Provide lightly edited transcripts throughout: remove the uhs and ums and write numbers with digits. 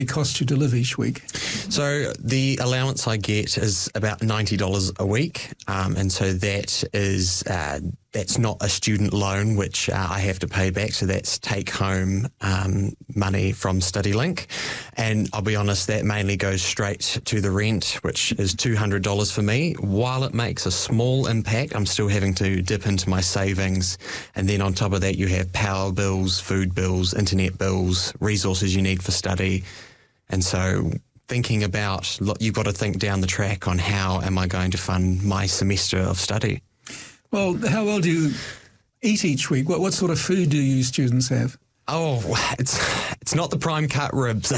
it costs you to live each week? So the allowance I get is about $90 a week, and so that is that's not a student loan which I have to pay back. So that's take-home money from StudyLink, and I'll be honest, that mainly goes straight to the rent, which is $200 for me. While it makes a small impact, I'm still having to dip into my savings, and then on top of that, you have power bills, food bills, internet bills, resources you need for study. And so thinking about, you've got to think down the track on how am I going to fund my semester of study. Well, how well do you eat each week? What sort of food do you students have? Oh, it's not the prime cut ribs.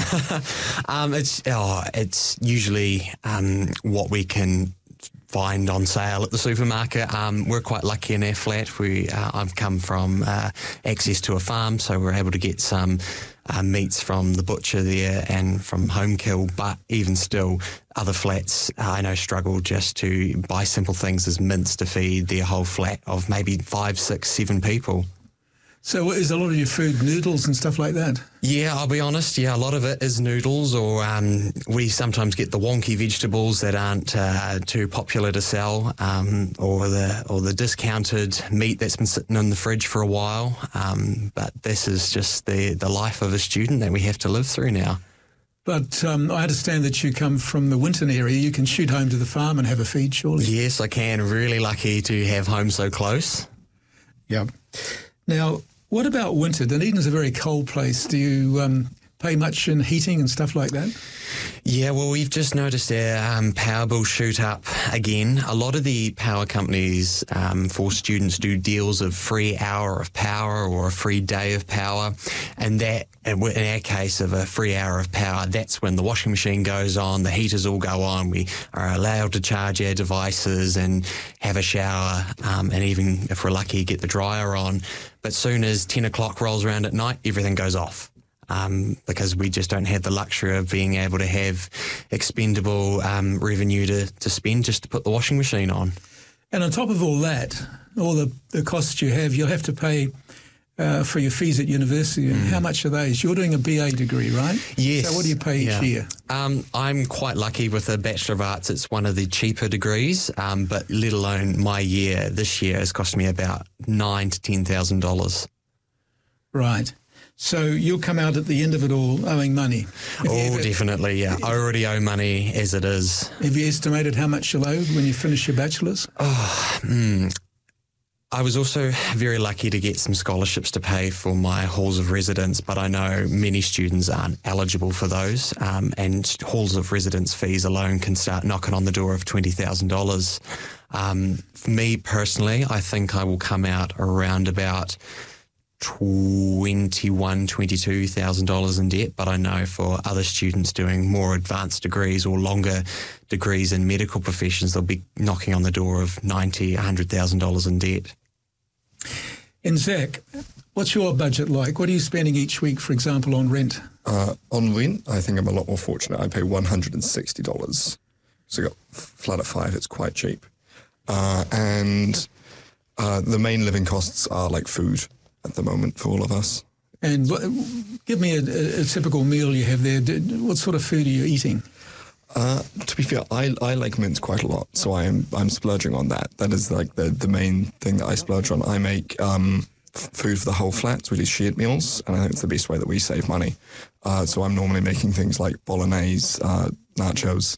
It's usually what we can find on sale at the supermarket. We're quite lucky in our flat. I've come from access to a farm, so we're able to get some meats from the butcher there and from home kill, but even still, other flats I know struggle just to buy simple things as mince to feed their whole flat of maybe 5, 6, 7 people. So is a lot of your food noodles and stuff like that? Yeah, I'll be honest. Yeah, a lot of it is noodles, or we sometimes get the wonky vegetables that aren't too popular to sell, or the discounted meat that's been sitting in the fridge for a while. But this is just the life of a student that we have to live through now. But I understand that you come from the Winton area. You can shoot home to the farm and have a feed, surely? Yes, I can. Really lucky to have home so close. Yeah. Now, what about winter? Dunedin's a very cold place. Do you pay much in heating and stuff like that? Yeah, well, we've just noticed our power bills shoot up again. A lot of the power companies for students do deals of free hour of power or a free day of power. And that, in our case of a free hour of power, that's when the washing machine goes on, the heaters all go on, we are allowed to charge our devices and have a shower, and even if we're lucky, get the dryer on. But soon as 10 o'clock rolls around at night, everything goes off. Because we just don't have the luxury of being able to have expendable revenue to spend just to put the washing machine on. And on top of all that, all the costs you'll have to pay for your fees at university. And how much are those? You're doing a BA degree, right? Yes. So what do you pay each year? I'm quite lucky with a Bachelor of Arts. It's one of the cheaper degrees, but let alone my year, this year has cost me about $9,000 to $10,000. Right. So you'll come out at the end of it all owing money? Definitely, yeah. I already owe money as it is. Have you estimated how much you'll owe when you finish your bachelor's? I was also very lucky to get some scholarships to pay for my halls of residence, but I know many students aren't eligible for those, and halls of residence fees alone can start knocking on the door of $20,000. For me personally, I think I will come out around about $21,000, $22,000 in debt, but I know for other students doing more advanced degrees or longer degrees in medical professions, they'll be knocking on the door of $90,000, $100,000 in debt. And Zach, what's your budget like? What are you spending each week, for example, on rent? On rent, I think I'm a lot more fortunate. I pay $160. So I got flat at 5, it's quite cheap. And the main living costs are like food at the moment for all of us. And give me a typical meal you have there. What sort of food are you eating? To be fair, I like mince quite a lot, so I'm splurging on that. That is like the main thing that I splurge on. I make food for the whole flat, so we do shared meals, and I think it's the best way that we save money. So I'm normally making things like bolognese, nachos,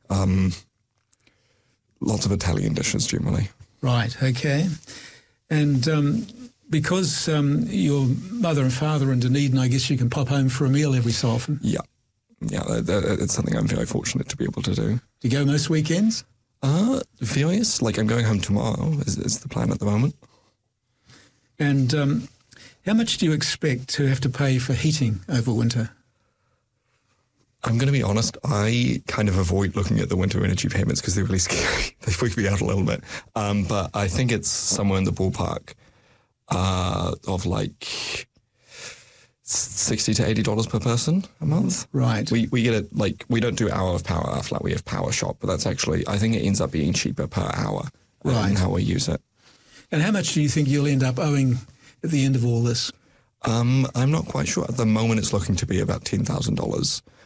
lots of Italian dishes generally. Right, okay. And because your mother and father are in Dunedin, I guess you can pop home for a meal every so often. Yeah, it's something I'm very fortunate to be able to do. Do you go most weekends? Various. Like I'm going home tomorrow is the plan at the moment. And how much do you expect to have to pay for heating over winter? I'm going to be honest, I kind of avoid looking at the winter energy payments because they're really scary. They freak me out a little bit. But I think it's somewhere in the ballpark of like $60 to $80 per person a month. Right. We get it, like, we don't do hour of power at our flat, we have Power Shop, but that's actually, I think it ends up being cheaper per hour in how we use it. And how much do you think you'll end up owing at the end of all this? I'm not quite sure. At the moment, it's looking to be about $10,000.